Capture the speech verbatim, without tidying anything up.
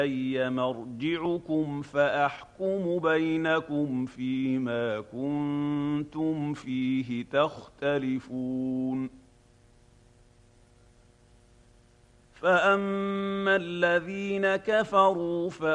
إلي مرجعكم فأحكم بينكم فيما كنتم فيه تختلفون فأما الذين كفروا